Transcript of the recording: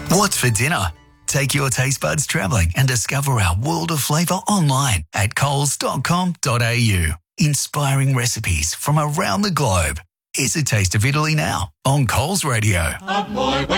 What's for dinner? Take your taste buds travelling and discover our world of flavour online at coles.com.au. Inspiring recipes from around the globe. Here's a taste of Italy now on Coles Radio. A boy